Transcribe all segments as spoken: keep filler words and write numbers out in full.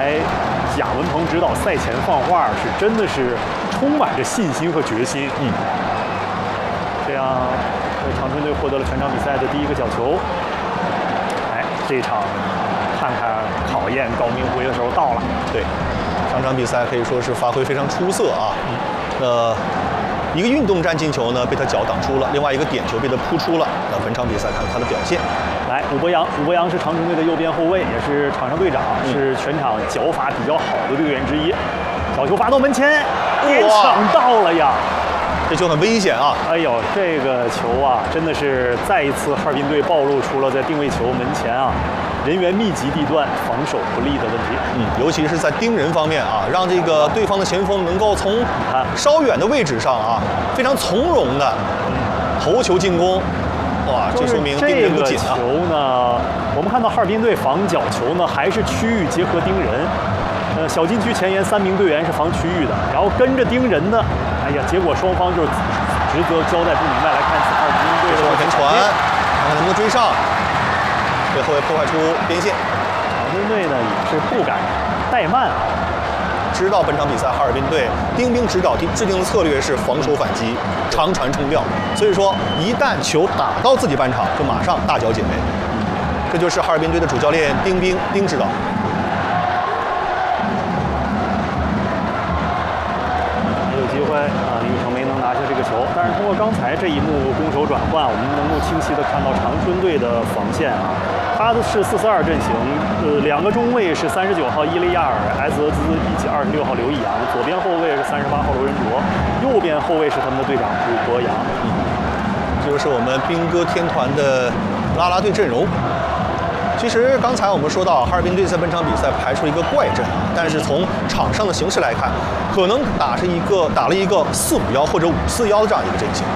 来贾文鹏指导赛前放话是真的是充满着信心和决心。 嗯， 这样，长春队获得了全场比赛的第一个角球。哎，这场看看考验高明辉的时候到了。 对，上场比赛可以说是发挥非常出色啊。呃，一个运动战进球呢被他脚挡出了，另外一个点球被他扑出了。那本场比赛看他的表现。 来，武博洋，武博洋是长春队的右边后卫，也是场上队长，嗯、是全场脚法比较好的队员之一。角球发到门前，也抢到了呀！ 这球很危险啊！ 哎呦，这个球啊，真的是再一次哈尔滨队暴露出了在定位球门前啊人员密集地段防守不利的问题。 嗯，尤其是在盯人方面啊，让这个对方的前锋能够从稍远的位置上啊，非常从容的头球进攻。哇，这说明盯人不紧啊。 这个球呢，我们看到哈尔滨队防角球呢，还是区域结合盯人。呃，小禁区前沿三名队员是防区域的，然后跟着盯人的，哎呀，结果双方就是职责交代不明白。来看哈尔滨队的往前传，看看能不能追上，被后卫破坏出边线。 长春队呢也是不敢怠慢啊， 知道本场比赛哈尔滨队丁兵指导制定的策略是防守反击、长传冲吊，所以说一旦球打到自己半场，就马上大脚解围。这就是哈尔滨队的主教练丁兵丁指导。 机会啊，李宇成没能拿下这个球，但是通过刚才这一幕攻守转换，我们能够清晰的看到长春队的防线啊，他的是四四二阵型，呃，两个中卫是三十九号伊利亚尔埃泽兹以及二十六号刘义阳，左边后卫是三十八号罗仁卓，右边后卫是他们的队长武博洋。 嗯，这就是我们兵哥天团的啦啦队阵容。其实刚才我们说到，哈尔滨队在本场比赛排出一个怪阵，但是从场上的形势来看，可能打是一个打了一个四五幺或者五四幺的这样一个阵型。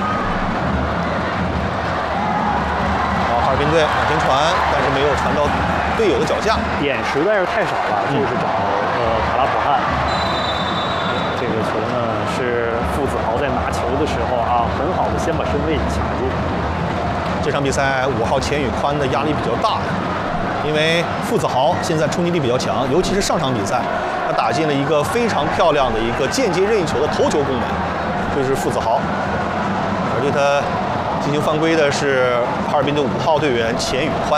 然后哈尔滨队往前传，但是没有传到队友的脚下， 点实在是太少了，就是找呃卡拉普汉。这个球呢是傅子豪在拿球的时候啊，很好的先把身位卡住。 这场比赛五号钱宇宽的压力比较大，因为傅子豪现在冲击力比较强，尤其是上场比赛，他打进了一个非常漂亮的一个间接任意球的头球攻门，这是傅子豪。而对他进行犯规的是哈尔滨的五号队员钱宇宽。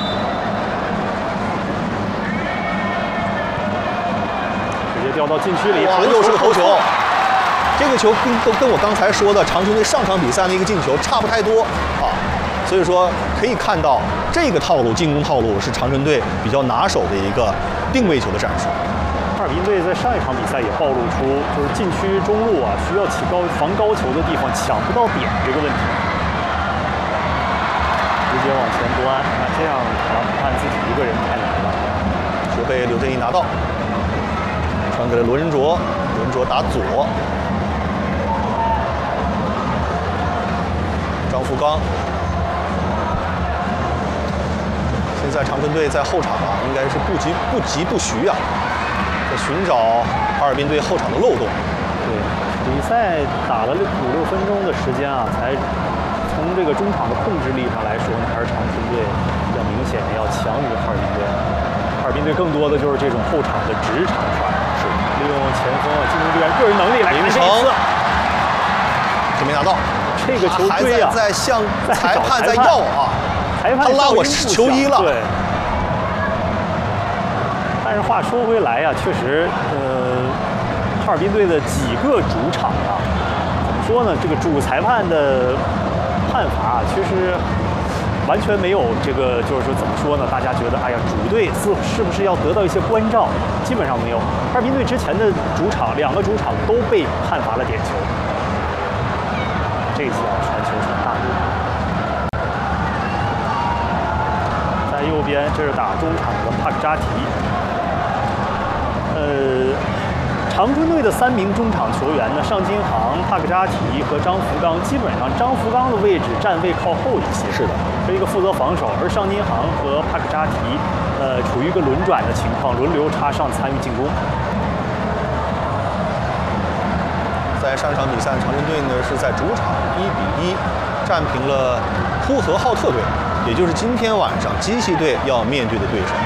直接掉到禁区里， 哇，又是个头球。这个球跟跟我刚才说的长春队上场比赛那个进球差不太多啊。所以说可以看到，这个套路进攻套路是长春队比较拿手的一个定位球的战术。 哈尔滨队在上一场比赛也暴露出，就是禁区中路啊，需要起高防高球的地方抢不到点这个问题，直接往前端，那这样卡拉普汉自己一个人太难了。 球被刘振义拿到，传给了罗仁卓，罗仁卓打左，张福刚。现在长春队在后场啊，应该是不急不急不徐啊，在寻找哈尔滨队后场的漏洞。 对，比赛打了五六分钟的时间啊，才从这个中场的控制力上来说呢，还是长春队要明显要强于哈尔滨队。哈尔滨队更多的就是这种后场的直长传，是利用前锋啊进攻队员个人能力来看这一次， 就没拿到。 这个球追啊， 在向裁判在要啊。 裁判他拉我球衣了， 对。但是话说回来呀、啊，确实，呃，哈尔滨队的几个主场啊，怎么说呢？这个主裁判的判罚其实完全没有这个，就是说怎么说呢？大家觉得，哎呀，主队是是不是要得到一些关照？基本上没有。哈尔滨队之前的主场两个主场都被判罚了点球，这次啊，传球传大路。在右边，这是打中场的帕克扎提。呃，长春队的三名中场球员呢，尚金航、帕克扎提和张福刚，基本上张福刚的位置站位靠后一些， 是的， 是一个负责防守，而尚金航和帕克扎提，呃，处于一个轮转的情况，轮流插上参与进攻。 在上场比赛，长春队呢是在主场一比一战平了呼和浩特队。也就是今天晚上基系队要面对的对手。